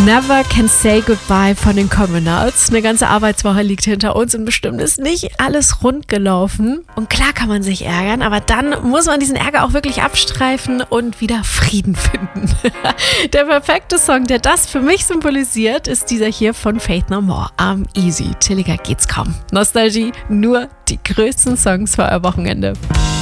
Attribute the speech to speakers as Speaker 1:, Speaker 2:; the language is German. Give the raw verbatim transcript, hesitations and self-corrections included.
Speaker 1: Never Can Say Goodbye von den Communards. Eine ganze Arbeitswoche liegt hinter uns und bestimmt ist nicht alles rund gelaufen. Und klar kann man sich ärgern, aber dann muss man diesen Ärger auch wirklich abstreifen und wieder Frieden finden. Der perfekte Song, der das für mich symbolisiert, ist dieser hier von Faith No More. Am Easy. Chilliger geht's kaum. Nostalgie, nur die größten Songs für euer Wochenende.